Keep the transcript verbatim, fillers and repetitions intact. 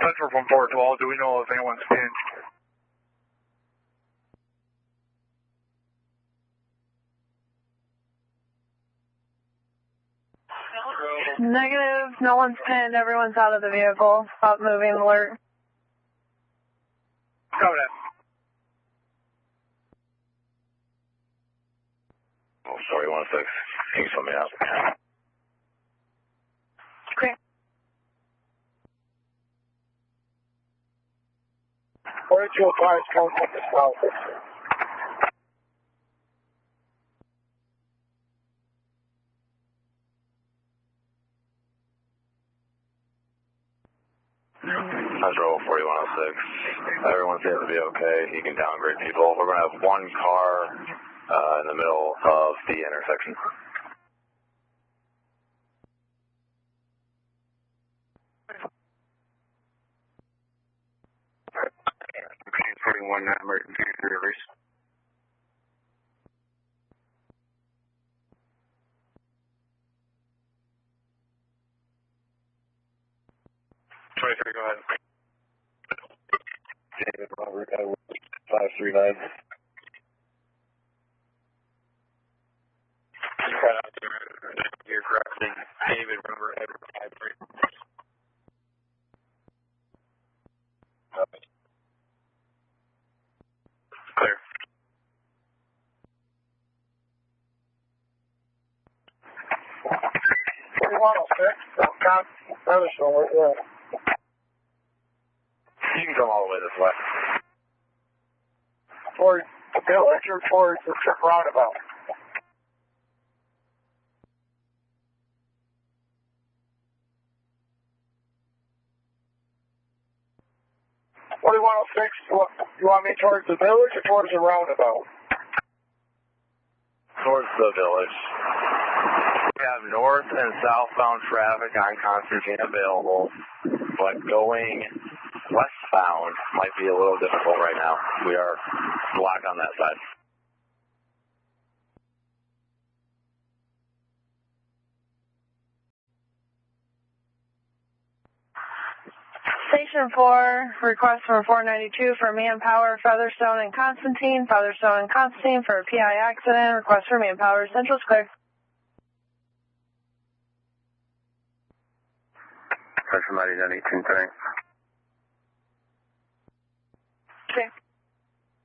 Central from four twelve, do we know if anyone's pinched? Negative, no one's pinned, everyone's out of the vehicle. Stop moving, alert. Cover that. Oh, sorry, one six. Can you tell me out? Okay. forty-two oh five is coming from the south. Central forty-one oh six. Everyone seems to be okay. He can downgrade people. We're going to have one car uh, in the middle of the intersection. forty-one, nine emergency service. twenty-three, go ahead. David Robert Edwards, five three nine. You're correct. David Robert Edwards, five three nine. Clear. forty-one oh six, Featherstone, right there. You can come all the way this way. Towards the village or towards the trip roundabout? forty-one oh six, you want me towards the village or towards the roundabout? Towards the village. We have north and southbound traffic on Constantine available, but going westbound might be a little difficult right now. We are blocked on that side. Station four, request from four ninety-two for manpower, Featherstone and Constantine. Featherstone and Constantine for a P I accident. Request for manpower. Central's clear. Central ninety-nine eighteen, thanks. Okay.